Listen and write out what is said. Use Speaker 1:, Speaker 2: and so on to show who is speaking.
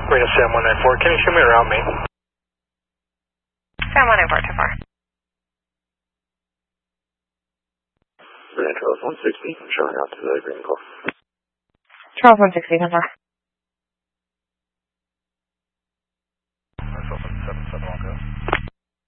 Speaker 1: Reno Sam 194, can you show me around me?
Speaker 2: Sam 194, too far.
Speaker 3: Reno Charles 160, I'm showing out to the Green Gulf.
Speaker 2: Charles 160, too far.